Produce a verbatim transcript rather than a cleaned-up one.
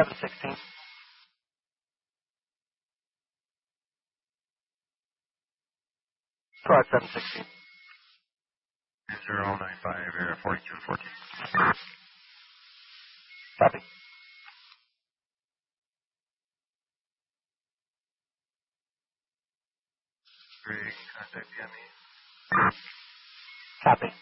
seven sixteen. Correct, seven sixteen. zero nine five, area forty-two fourteen. Copy. Greg, contact Yemi. Copy.